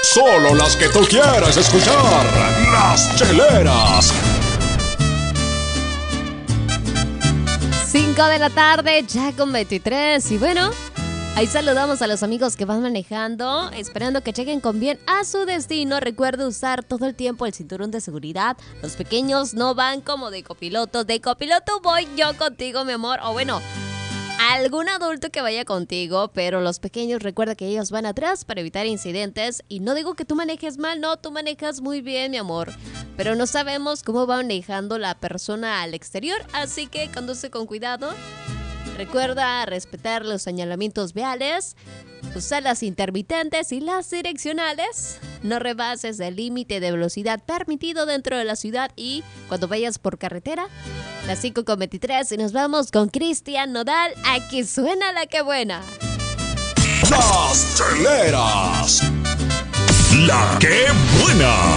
Solo las que tú quieres escuchar. Las cheleras. 5 de la tarde, ya con 23. Y bueno, ahí saludamos a los amigos que van manejando, esperando que lleguen con bien a su destino. Recuerde usar todo el tiempo el cinturón de seguridad. Los pequeños no van como de copiloto. De copiloto voy yo contigo, mi amor. O bueno, algún adulto que vaya contigo, pero los pequeños recuerda que ellos van atrás para evitar incidentes. Y no digo que tú manejes mal, no, tú manejas muy bien, mi amor. Pero no sabemos cómo va manejando la persona al exterior, así que conduce con cuidado. Recuerda respetar los señalamientos viales, usar las intermitentes y las direccionales. No rebases el límite de velocidad permitido dentro de la ciudad y cuando vayas por carretera. Las 5:23 y nos vamos con Cristian Nodal. Aquí suena la que buena. Las cheleras. La que buena.